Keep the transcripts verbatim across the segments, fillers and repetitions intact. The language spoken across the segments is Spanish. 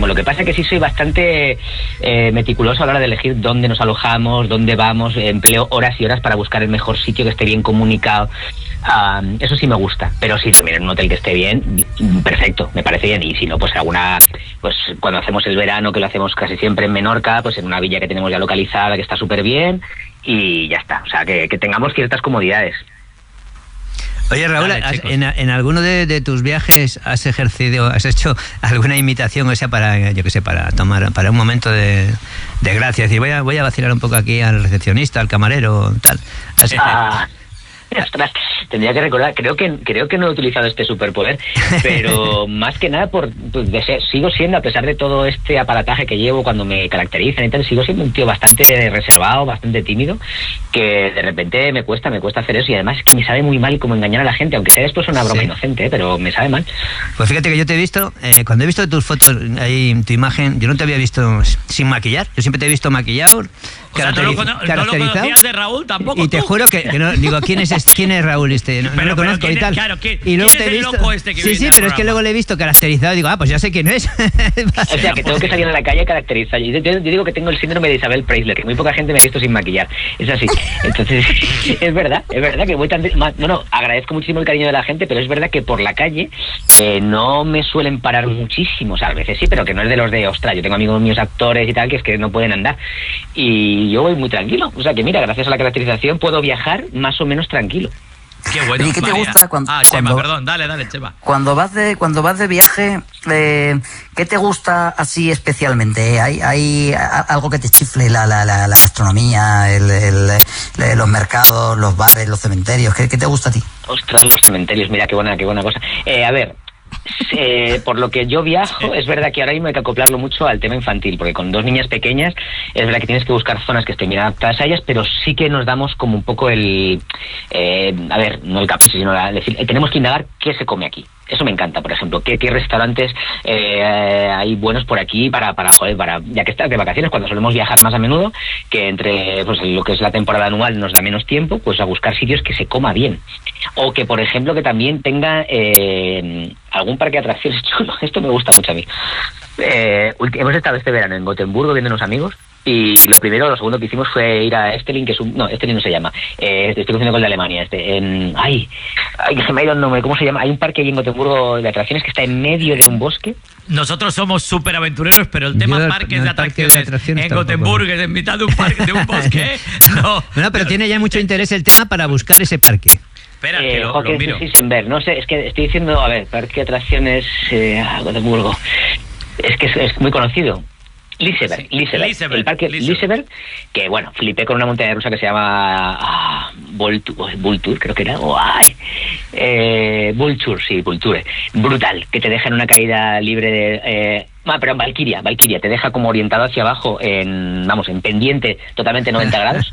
hacemos. Lo que pasa es que sí soy bastante eh, meticuloso a la hora de elegir dónde nos alojamos, dónde vamos, empleo horas y horas para buscar el mejor sitio que esté bien comunicado. Um, eso sí me gusta, pero si también en un hotel que esté bien, perfecto, me parece bien. Y si no, pues alguna, pues cuando hacemos el verano, que lo hacemos casi siempre en Menorca, pues en una villa que tenemos ya localizada, que está súper bien, y ya está. O sea, que, que tengamos ciertas comodidades. Oye, Raúl, Dale, ¿en, ¿en alguno de, de tus viajes has ejercido, has hecho alguna imitación, o sea, para, yo qué sé, para tomar, para un momento de, de gracia? Es decir, voy a, voy a vacilar un poco aquí al recepcionista, al camarero, tal. ¿Has, ah. Ostras, tendría que recordar, creo que creo que no he utilizado este superpoder, pero más que nada por pues, de ser, sigo siendo, a pesar de todo este aparataje que llevo cuando me caracterizan y tal, sigo siendo un tío bastante reservado, bastante tímido, que de repente me cuesta, me cuesta hacer eso, y además es que me sabe muy mal cómo engañar a la gente, aunque sea después una broma sí. inocente, ¿eh? Pero me sabe mal. Pues fíjate que yo te he visto, eh, cuando he visto tus fotos, ahí tu imagen, yo no te había visto sin maquillar, yo siempre te he visto maquillado. O sea, no lo, cono no lo conocías de Raúl tampoco. Y te tú. juro que, que no, digo, ¿quién es este? ¿Quién es Raúl este? No, pero, no lo pero conozco y tal. Claro, ¿quién, y luego ¿quién te he es el visto. loco este que sí, sí, pero programa? es que luego le he visto caracterizado. Digo, ah, pues ya sé quién es. O sea, que tengo que salir a la calle caracterizado. Yo, yo, yo digo que tengo el síndrome de Isabel Preisler, que muy poca gente me ha visto sin maquillar. Es así. Entonces, es verdad, es verdad que voy tan. Bueno, agradezco muchísimo el cariño de la gente, pero es verdad que por la calle eh, no me suelen parar muchísimo. O sea, a veces sí, pero que no es de los de, ostras, yo tengo amigos míos actores y tal, que es que no pueden andar. Y yo voy muy tranquilo. O sea, que mira, gracias a la caracterización puedo viajar más o menos tranquilo. Qué bueno. ¿Y qué te María. gusta cuando, ah, Chema, cuando, perdón, dale, dale, Chema. Cuando vas de, cuando vas de viaje, eh, ¿qué te gusta así especialmente? ¿Hay, hay algo que te chifle? La, la, la, la gastronomía, el, el, el, los mercados, los bares, los cementerios. ¿Qué, qué te gusta a ti? Ostras, los cementerios, mira qué buena, qué buena cosa. Eh, a ver. Eh, por lo que yo viajo, es verdad que ahora mismo hay que acoplarlo mucho al tema infantil, porque con dos niñas pequeñas es verdad que tienes que buscar zonas que estén bien adaptadas a ellas, pero sí que nos damos como un poco el eh, a ver, no el capricho, sino la, decir, eh, tenemos que indagar qué se come aquí. Eso me encanta, por ejemplo, qué, qué restaurantes eh, hay buenos por aquí para, para, joder, para, ya que estás de vacaciones, cuando solemos viajar más a menudo, que entre pues lo que es la temporada anual nos da menos tiempo, pues a buscar sitios que se coma bien. O que, por ejemplo, que también tenga eh, algún parque de atracciones chulo. Esto me gusta mucho a mí. Eh, hemos estado este verano en Gotemburgo viendo unos amigos, y lo primero, lo segundo que hicimos fue ir a Estelin, que es un... No, Estelin no se llama. Eh, estoy confundiendo con el de Alemania. Este, en, ay, ay, que se me ha ido el nombre. ¿Cómo se llama? Hay un parque ahí en Gotemburgo de atracciones que está en medio de un bosque. Nosotros somos súper aventureros, pero el tema Yo, parques no, de atracciones, parque de atracciones en Gotemburgo, que es en mitad de un parque, de un bosque, no. No, pero tiene ya mucho interés el tema para buscar ese parque. Espera, eh, que lo, jo, lo miro. Sí, sin ver. No sé, es que estoy diciendo, a ver, parque de atracciones eh, Gotemburgo. Es que es, es muy conocido. Liseberg, sí. Liseberg, Liseberg, el parque Liseberg. Liseberg, que bueno, flipé con una montaña rusa que se llama ah, Vulture, Vulture, creo que era, o ay, eh, Vulture, sí, Vulture, brutal, que te deja en una caída libre de, eh, ah, pero Valkyria, Valkyria, te deja como orientado hacia abajo, en, vamos, en pendiente, totalmente noventa grados,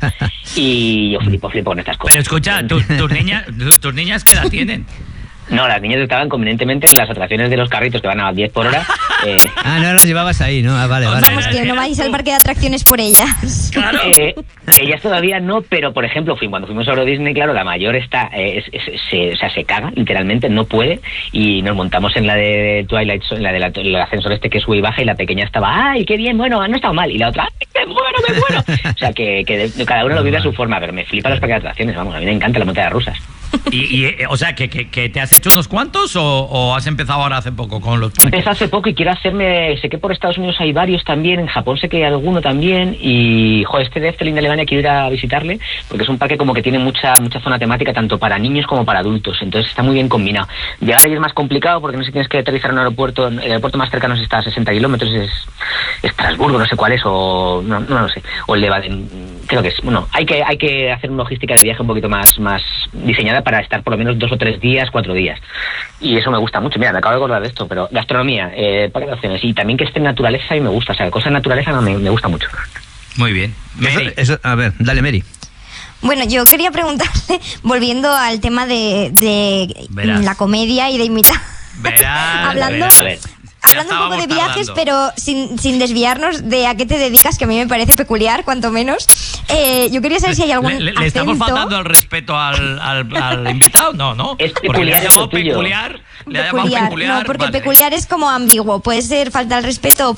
y yo flipo, flipo con estas cosas. Pero escucha, tu, tus niñas, tus niñas, ¿qué edad tienen? No, las niñas estaban convenientemente en las atracciones de los carritos que van a diez por hora. Eh, ah, no las llevabas ahí, ¿no? Ah, vale, vale. Vamos, que no vais al parque de atracciones por ellas. Claro. Eh, ellas todavía no, pero por ejemplo, fui, cuando fuimos a Euro Disney, claro, la mayor está, eh, es, es, se, o sea, se caga, literalmente, no puede, y nos montamos en la de Twilight, en la del de ascensor este que sube y baja, y la pequeña estaba, ¡ay, qué bien, bueno, no ha estado mal! Y la otra, ¡ay, me muero, me muero! O sea, que, que de, cada uno lo vive a su forma, pero me flipa los parques de atracciones, vamos, a mí me encanta la montaña rusas. Y, y, o sea, ¿que, que, que te has hecho unos cuantos o, o has empezado ahora hace poco con los parques? Empecé hace poco y quiero hacerme, sé que por Estados Unidos hay varios también, en Japón sé que hay alguno también, y joder, este de Efteling de Alemania quiero ir a visitarle, porque es un parque como que tiene mucha mucha zona temática, tanto para niños como para adultos, entonces está muy bien combinado. Llegar ahí es más complicado, porque no sé si tienes que aterrizar en un aeropuerto, el aeropuerto más cercano está a sesenta kilómetros, es Estrasburgo, no sé cuál es, o no, no lo sé, o el de Baden, creo que es, bueno, hay que hay que hacer una logística de viaje un poquito más, más diseñada para estar por lo menos dos o tres días, cuatro días. Y eso me gusta mucho. Mira, me acabo de acordar de esto, pero gastronomía, eh, parques de atracciones, y también que esté en naturaleza y me gusta. O sea, cosas de naturaleza me, me gusta mucho. Muy bien. Eso, eso, a ver, dale, Mary. Bueno, yo quería preguntarle, volviendo al tema de, de la comedia y de imitar. Verás, Hablando... verás. A ver. Hablando un poco de viajes, tardando. pero sin, sin desviarnos de a qué te dedicas, que a mí me parece peculiar, cuanto menos. Eh, yo quería saber si hay algún ¿Le, le, acento... ¿Le estamos faltando el respeto al, al, al invitado? No, no. Es porque peculiar, le ha llamado tuyo. peculiar. Le ha peculiar, llamado peculiar. no, porque vale. peculiar es como ambiguo. Puede ser falta de respeto